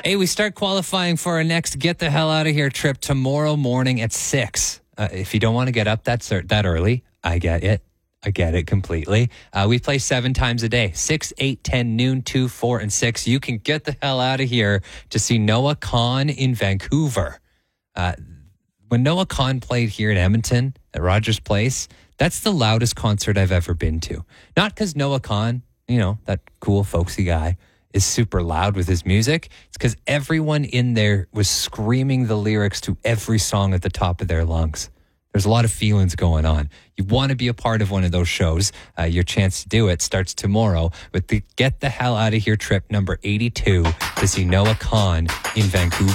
Hey, we start qualifying for our next Get the Hell Out of Here trip tomorrow morning at 6. If you don't want to get up that early, I get it. I get it completely. We play 7 times a day, 6, 8, 10, noon, 2, 4, and 6. You can get the hell out of here to see Noah Kahan in Vancouver. When Noah Kahan played here in Edmonton at Rogers Place, that's the loudest concert I've ever been to. Not because Noah Kahan, that cool folksy guy, is super loud with his music. It's because everyone in there was screaming the lyrics to every song at the top of their lungs. There's a lot of feelings going on. You want to be a part of one of those shows. Your chance to do it starts tomorrow with the Get the Hell Out of Here trip number 82 to see Noah Kahan in Vancouver.